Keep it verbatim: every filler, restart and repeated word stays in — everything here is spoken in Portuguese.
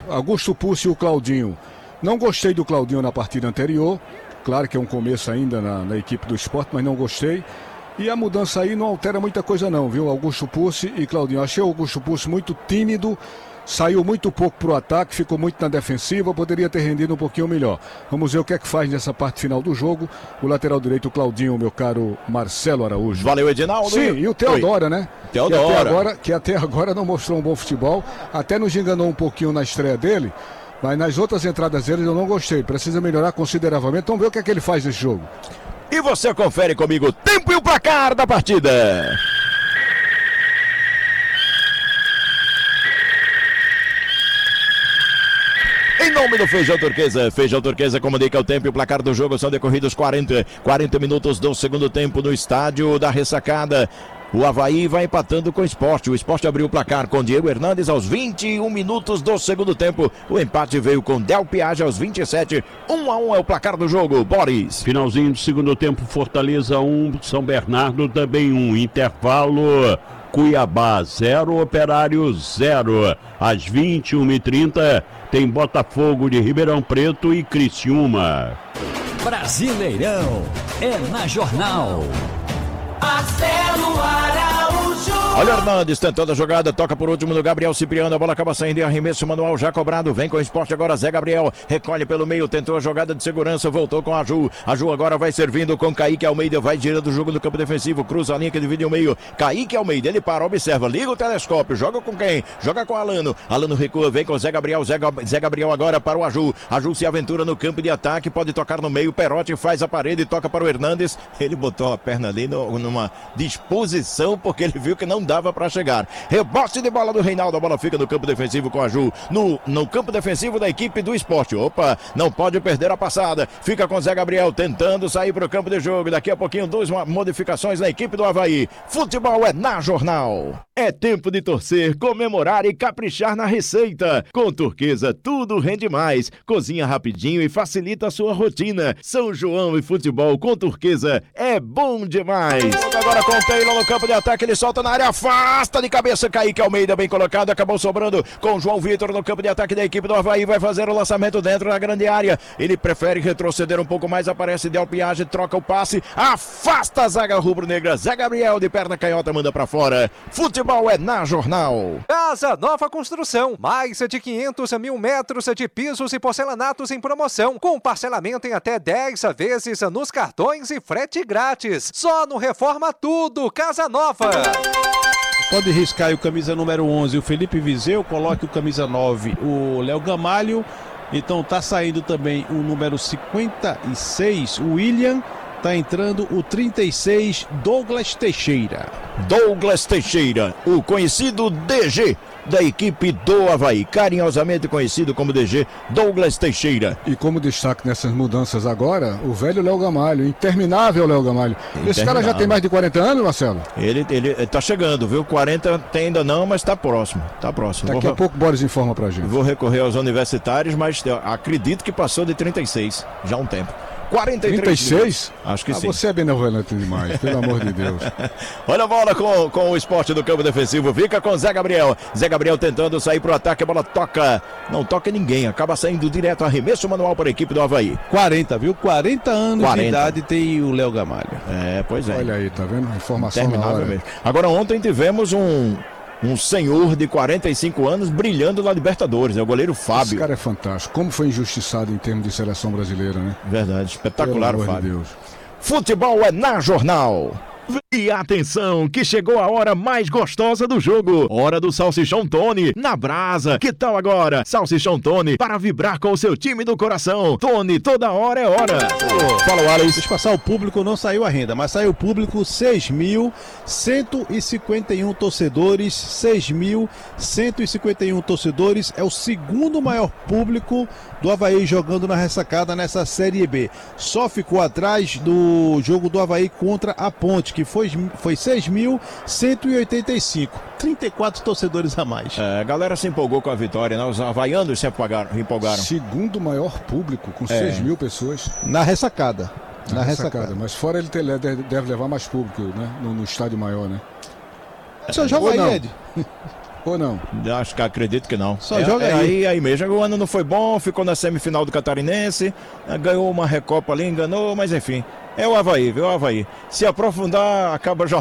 Augusto Pucci e o Claudinho. Não gostei do Claudinho na partida anterior. Claro que é um começo ainda na, na equipe do esporte, mas não gostei. E a mudança aí não altera muita coisa não, viu? Augusto Pucci e Claudinho. Achei o Augusto Pucci muito tímido, saiu muito pouco para o ataque, ficou muito na defensiva, poderia ter rendido um pouquinho melhor. Vamos ver o que é que faz nessa parte final do jogo. O lateral direito, o Claudinho, meu caro Marcelo Araújo. Valeu, Edinaldo. Sim, e o Teodora, Oi. né? Teodora. Que até, agora, que até agora não mostrou um bom futebol, até nos enganou um pouquinho na estreia dele, mas nas outras entradas dele eu não gostei. Precisa melhorar consideravelmente. Vamos ver o que é que ele faz nesse jogo. E você confere comigo o tempo e o placar da partida. Em nome do Feijão Turquesa, Feijão Turquesa comunica o tempo e o placar do jogo. São decorridos quarenta, quarenta minutos do segundo tempo no estádio da Ressacada. O Avaí vai empatando com o Sport. O Sport abriu o placar com Diego Hernandes aos vinte e um minutos do segundo tempo. O empate veio com Del Piage aos vinte e sete. um a um é o placar do jogo. Boris. Finalzinho do segundo tempo, Fortaleza um, São Bernardo também um. Intervalo, Cuiabá zero, Operário zero. Às vinte e uma e trinta tem Botafogo de Ribeirão Preto e Criciúma. Brasileirão é na Jornal. Marcelo Araújo. Olha o Hernandes tentando a jogada, toca por último no Gabriel Cipriano, a bola acaba saindo em arremesso manual já cobrado, vem com o Sport agora Zé Gabriel, recolhe pelo meio, tentou a jogada de segurança, voltou com a Ju, a Ju agora vai servindo com Kaique Almeida, vai girando o jogo no campo defensivo, cruza a linha que divide o meio, Kaique Almeida, ele para, observa, liga o telescópio, joga com quem? Joga com Alano, Alano recua, vem com Zé Gabriel, Zé, Zé Gabriel agora para o Aju, Aju se aventura no campo de ataque, pode tocar no meio, Perotti faz a parede, toca para o Hernandes, ele botou a perna ali no, numa disposição, porque ele viu que não dava para chegar. Rebote de bola do Reinaldo, a bola fica no campo defensivo com a Ju, no, no campo defensivo da equipe do Sport. Opa, não pode perder a passada, fica com Zé Gabriel tentando sair para o campo de jogo, daqui a pouquinho duas modificações na equipe do Avaí. Futebol é na Jornal. É tempo de torcer, comemorar e caprichar na receita. Com Turquesa tudo rende mais, cozinha rapidinho e facilita a sua rotina. São João e futebol com Turquesa é bom demais. Agora com o Taylor no campo de ataque, ele solta na área, afasta de cabeça, Kaique Almeida bem colocado, acabou sobrando com o João Vitor no campo de ataque da equipe do Avaí, vai fazer o lançamento dentro da grande área, ele prefere retroceder um pouco mais, aparece Del Piage, troca o passe, afasta a zaga rubro-negra, Zé Gabriel de perna canhota manda pra fora. Futebol é na Jornal. Casa Nova Construção, mais de quinhentos mil metros de pisos e porcelanatos em promoção, com parcelamento em até dez vezes nos cartões e frete grátis, só no Reforma Tudo, Casa Nova. Pode riscar aí o camisa número onze, o Felipe Viseu, coloque o camisa nove, o Léo Gamalho. Então tá saindo também o número cinquenta e seis, o William. Tá entrando o trinta e seis, Douglas Teixeira. Douglas Teixeira, o conhecido D G da equipe do Avaí, carinhosamente conhecido como D G Douglas Teixeira. E como destaque nessas mudanças agora, o velho Léo Gamalho, interminável Léo Gamalho. Esse cara já tem mais de quarenta anos, Marcelo? Ele, ele, ele tá chegando, viu? quarenta tem ainda não, mas tá próximo, tá próximo. Daqui vou, a pouco o Boris informa pra gente. Vou recorrer aos universitários, mas acredito que passou de trinta e seis, já há um tempo. quarenta e três. trinta e seis? Acho que ah, sim. Você é benevolente demais, pelo amor de Deus. Olha a bola com, com o Sport do campo defensivo. Fica com Zé Gabriel. Zé Gabriel tentando sair pro ataque. A bola toca. Não toca ninguém. Acaba saindo direto. Arremesso manual para a equipe do Avaí. quarenta, viu? quarenta anos quarenta. de idade tem o Léo Gamalho. É, pois é. Olha aí, tá vendo? Informação na hora. Mesmo. Agora ontem tivemos um... Um senhor de quarenta e cinco anos brilhando na Libertadores, é o goleiro Fábio. Esse cara é fantástico. Como foi injustiçado em termos de seleção brasileira, né? Verdade, espetacular o Fábio. De Deus. Futebol é na Jornal. E atenção, que chegou a hora mais gostosa do jogo. Hora do Salsichão Tony, na brasa. Que tal agora? Salsichão Tony, para vibrar com o seu time do coração. Tony, toda hora é hora. Oh, fala, Wallace. Deixa eu passar o público, não saiu a renda, mas saiu o público, seis mil cento e cinquenta e um torcedores. seis mil cento e cinquenta e um torcedores. É o segundo maior público do Avaí jogando na Ressacada nessa Série B. Só ficou atrás do jogo do Avaí contra a Ponte, que foi, foi seis mil cento e oitenta e cinco. trinta e quatro torcedores a mais. É, a galera se empolgou com a vitória, né? Os havaianos se empolgaram. empolgaram. Segundo maior público, com é. seis mil pessoas. Na Ressacada. Na, Na ressacada. ressacada. Mas fora ele deve levar mais público, né? No, no estádio maior, né? Você joga aí, Ed. Ou não? Acho que acredito que não. Só é, joga é aí. aí. Aí mesmo. O ano não foi bom, ficou na semifinal do Catarinense, ganhou uma Recopa ali, enganou, mas enfim. É o Avaí, viu? O Avaí. Se aprofundar, acaba já.